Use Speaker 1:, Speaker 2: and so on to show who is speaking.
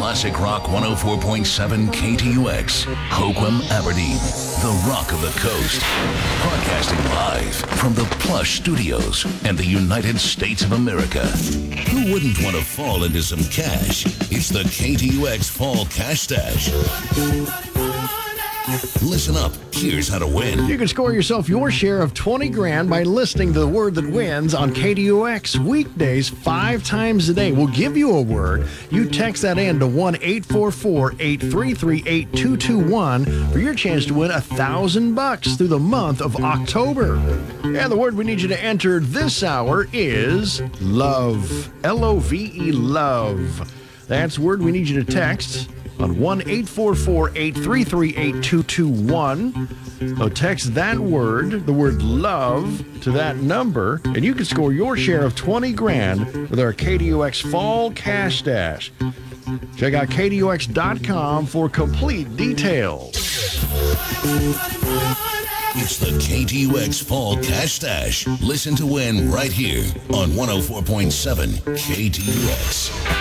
Speaker 1: Classic Rock 104.7 KTUX, Hoquiam, Aberdeen, the rock of the coast. Broadcasting live from the Plush Studios and the United States of America. Who wouldn't want to fall into some cash? It's the KTUX Fall Cash Stash. Listen up. Here's how to win.
Speaker 2: You can score yourself your share of 20 grand by listening to the word that wins on KTUX weekdays 5 times a day. We'll give you a word. You text that in to 1-844-833-8221 for your chance to win $1,000 through the month of October. And the word we need you to enter this hour is love. L-O-V-E, love. That's the word we need you to text on 1-844-833-8221. So text that word, the word love, to that number, and you can score your share of 20 grand with our KTUX Fall Cash Dash. Check out KTUX.com for complete details.
Speaker 1: It's the KTUX Fall Cash Dash. Listen to win right here on 104.7 KTUX.